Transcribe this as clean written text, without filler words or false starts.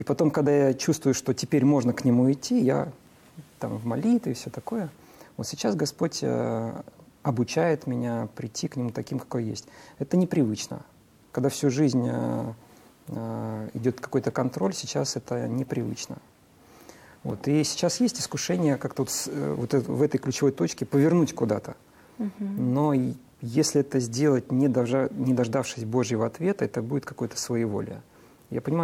И потом, когда я чувствую, что теперь можно к Нему идти, я там в молитве и все такое. Вот сейчас Господь обучает меня прийти к Нему таким, какой есть. Это непривычно. Когда всю жизнь идет какой-то контроль, сейчас это непривычно. Вот. И сейчас есть искушение как-то вот в этой ключевой точке повернуть куда-то. Но если это сделать, не дождавшись Божьего ответа, это будет какое-то своеволие. Я понимаю,